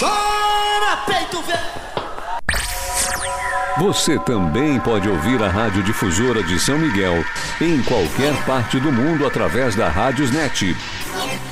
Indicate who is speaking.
Speaker 1: Chora, peito velho!
Speaker 2: Você também pode ouvir a Rádio Difusora de São Miguel em qualquer parte do mundo através da Rádiosnet.